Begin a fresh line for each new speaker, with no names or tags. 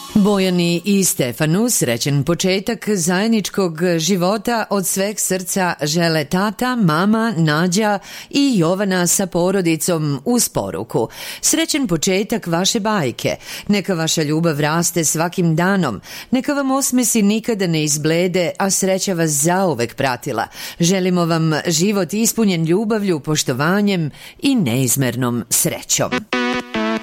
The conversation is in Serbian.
Bojani i Stefanu srećan početak zajedničkog života od sveg srca žele tata, mama, Nađa i Jovana sa porodicom uz poruku. Srećan početak vaše bajke. Neka vaša ljubav raste svakim danom. Neka vam osmesi nikada ne izblede, a sreća vas zauvek pratila. Želimo vam život ispunjen ljubavlju, poštovanjem i neizmernom srećom.